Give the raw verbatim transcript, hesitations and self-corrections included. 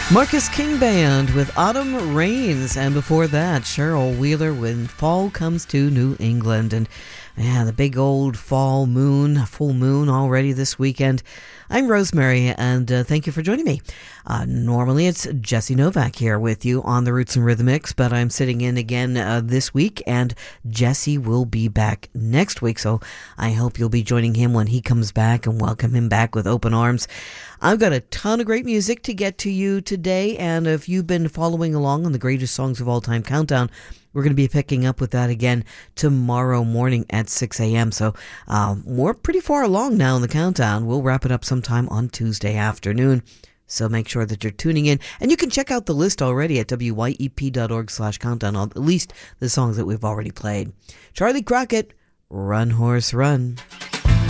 Marcus King Band with Autumn Rains, and before that, Cheryl Wheeler When Fall Comes to New England. And yeah, the big old fall moon, full moon already this weekend. I'm Rosemary, and uh, thank you for joining me. Uh, normally it's Jesse Novak here with you on the Roots and Rhythmics, but I'm sitting in again uh, this week, and Jesse will be back next week, so I hope you'll be joining him when he comes back and welcome him back with open arms. I've got a ton of great music to get to you today, and if you've been following along on the Greatest Songs of All Time Countdown, we're going to be picking up with that again tomorrow morning at six a.m. So um, we're pretty far along now in the countdown. We'll wrap it up sometime on Tuesday afternoon. So make sure that you're tuning in. And you can check out the list already at W Y E P dot org slash countdown on at least the songs that we've already played. Charlie Crockett, Run Horse Run.